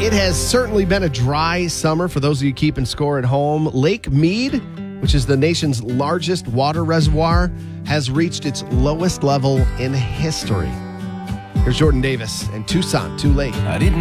It has certainly been a dry summer for those of you keeping score at home. Lake Mead, which is the nation's largest water reservoir, has reached its lowest level in history. Here's Jordan Davis and Tucson Too Late. I didn't